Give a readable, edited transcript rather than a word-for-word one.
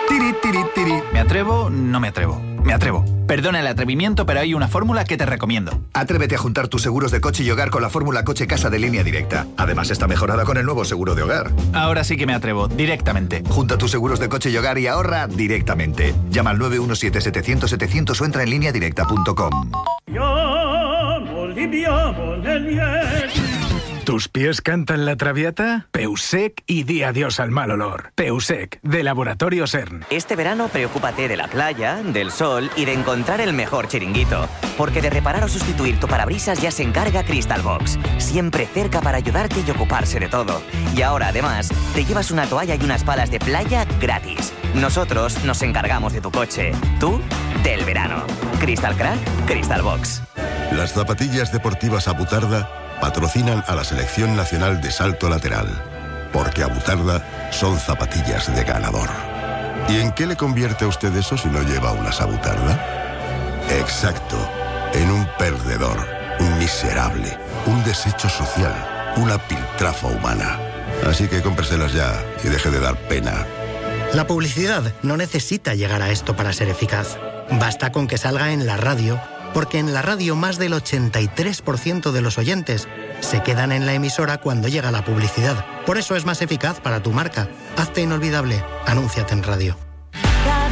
Tiri, tiri, tiri. ¿Me atrevo? No me atrevo. Me atrevo. Perdona el atrevimiento, pero hay una fórmula que te recomiendo. Atrévete a juntar tus seguros de coche y hogar con la fórmula Coche Casa de Línea Directa. Además está mejorada con el nuevo seguro de hogar. Ahora sí que me atrevo, directamente. Junta tus seguros de coche y hogar y ahorra directamente. Llama al 917-700-700 o entra en lineadirecta.com. ¿Tus pies cantan la Traviata? Peusec y di adiós al mal olor. Peusec, de Laboratorio CERN. Este verano preocúpate de la playa, del sol y de encontrar el mejor chiringuito. Porque de reparar o sustituir tu parabrisas ya se encarga Crystal Box. Siempre cerca para ayudarte y ocuparse de todo. Y ahora, además, te llevas una toalla y unas palas de playa gratis. Nosotros nos encargamos de tu coche. Tú, del verano. Crystal Crack, Crystal Box. Las zapatillas deportivas Abutarda patrocinan a la Selección Nacional de Salto Lateral, porque Abutarda son zapatillas de ganador. ¿Y en qué le convierte a usted eso si no lleva unas Abutarda? Exacto, en un perdedor, un miserable, un desecho social, una piltrafa humana. Así que cómpreselas ya y deje de dar pena. La publicidad no necesita llegar a esto para ser eficaz. Basta con que salga en la radio, porque en la radio más del 83% de los oyentes se quedan en la emisora cuando llega la publicidad. Por eso es más eficaz para tu marca. Hazte inolvidable. Anúnciate en radio.